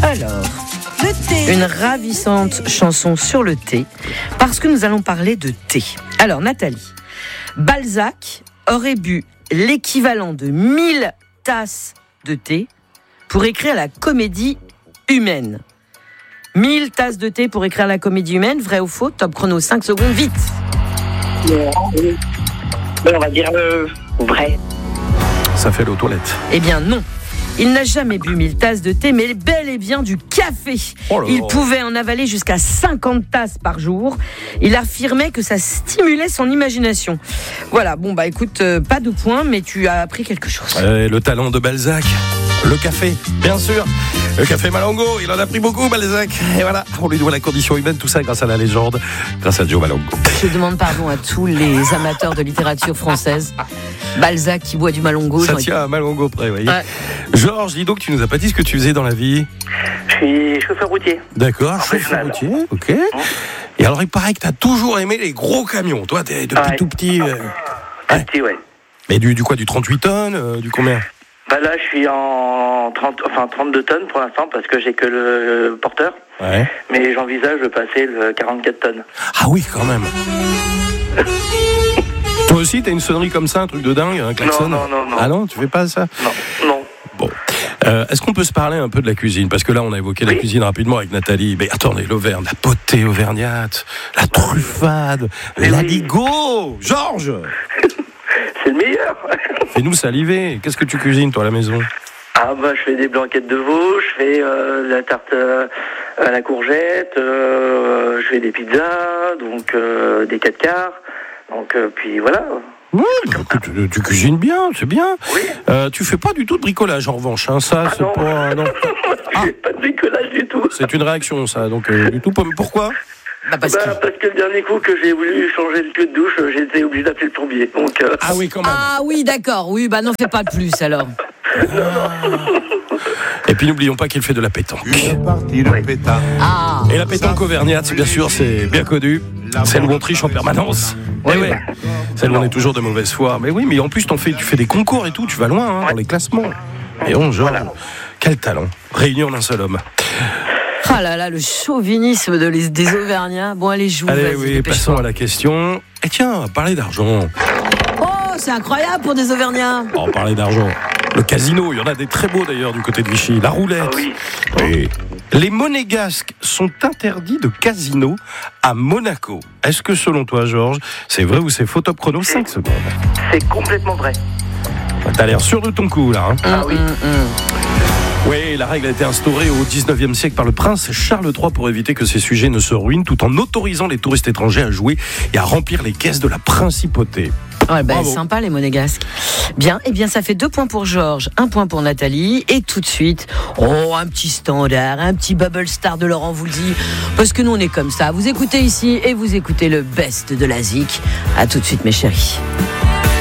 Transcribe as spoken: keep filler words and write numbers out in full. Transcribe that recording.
Alors, le thé. Une ravissante chanson sur le thé, parce que nous allons parler de thé. Alors, Nathalie, Balzac aurait bu l'équivalent de mille tasses de thé pour écrire la comédie humaine. mille tasses de thé pour écrire la comédie humaine, vrai ou faux? Top chrono, cinq secondes, vite. Euh, on va dire euh, vrai. Ça fait l'eau toilette. Eh bien non. Il n'a jamais bu mille tasses de thé, mais bel et bien du café. Oh Il pouvait en avaler jusqu'à cinquante tasses par jour. Il affirmait que ça stimulait son imagination. Voilà, bon bah écoute, euh, pas de points, mais tu as appris quelque chose. Euh, le talent de Balzac, le café, bien sûr. Le café Malongo, il en a pris beaucoup, Balzac. Et voilà, on lui doit la condition humaine, tout ça grâce à la légende, grâce à Joe Malongo. Je demande pardon à tous les amateurs de littérature française. Balzac qui boit du Malongo. Ça tient à Malongo près, oui. Ouais. Georges, dis donc, tu nous as pas dit ce que tu faisais dans la vie? Je suis chauffeur routier. D'accord, chauffeur routier, ok. Mmh. Et alors, il paraît que tu as toujours aimé les gros camions. Toi, t'es depuis ouais. tout petit. Euh... Tout ouais. petit, ouais. Mais du, du quoi, du trente-huit tonnes, euh, du combien? Bah là, je suis en trente, enfin trente-deux tonnes pour l'instant parce que j'ai que le porteur. Ouais. Mais j'envisage de passer le quarante-quatre tonnes. Ah oui, quand même. Toi aussi, t'as une sonnerie comme ça, un truc de dingue, un klaxon? Non, non, non, non. Ah non, tu fais pas ça? Non, non. Bon. Euh, est-ce qu'on peut se parler un peu de la cuisine? Parce que là, on a évoqué oui. la cuisine rapidement avec Nathalie. Mais attendez, l'Auvergne, la potée auvergnate, la truffade, l'aligot, oui. Georges. C'est le meilleur. Fais-nous saliver. Qu'est-ce que tu cuisines, toi, à la maison? Ah bah, je fais des blanquettes de veau, je fais euh, la tarte euh, à la courgette, euh, je fais des pizzas, donc euh, des quatre quarts. Donc, euh, puis voilà. Oui, bah, tu, tu cuisines bien, c'est bien. Oui. Euh, tu fais pas du tout de bricolage, en revanche. Hein, ça, ah c'est non. pas. Non. Je fais pas de bricolage du tout. C'est une réaction, ça. Donc, euh, du tout. Pourquoi? Bah parce, bah, que... parce que le dernier coup que j'ai voulu changer le tuyau de douche, j'ai été obligé d'appeler le plombier. Donc, euh... Ah oui, quand même. Ah oui, d'accord. Oui, bah n'en fais pas plus alors. Ah. Et puis n'oublions pas qu'il fait de la pétanque. Une partie de pétanque. Ah. Et la pétanque auvergnate, bien sûr, c'est bien connu. Celle où on triche en permanence. Oui, oui. Celle où on est toujours de mauvaise foi. Mais oui, mais en plus, t'en fais, tu fais des concours et tout, tu vas loin hein, ouais. dans les classements. Et on, genre, voilà. Quel talent. Réunion d'un seul homme. Ah là là, le chauvinisme de les, des Auvergnats. Bon, allez, joue. Allez, oui, passons à la question. Et tiens, parler d'argent. Oh, c'est incroyable pour des Auvergnats. Oh, parler d'argent. Le casino, il y en a des très beaux d'ailleurs du côté de Vichy. La roulette. Ah oui. Et les monégasques sont interdits de casino à Monaco. Est-ce que selon toi, Georges, c'est vrai ou c'est faux? Top chrono, cinq secondes. C'est complètement vrai. T'as l'air sûr de ton coup, là. Hein ah oui. Mmh, mmh. Oui, la règle a été instaurée au dix-neuvième siècle par le prince Charles trois pour éviter que ces sujets ne se ruinent tout en autorisant les touristes étrangers à jouer et à remplir les caisses de la principauté. Ouais, bah, sympa les monégasques. Bien, et eh bien ça fait deux points pour Georges, un point pour Nathalie, et tout de suite, oh un petit standard, un petit bubble star de Laurent vous le dit, parce que nous on est comme ça. Vous écoutez ici et vous écoutez le best de la zik. À tout de suite mes chéris.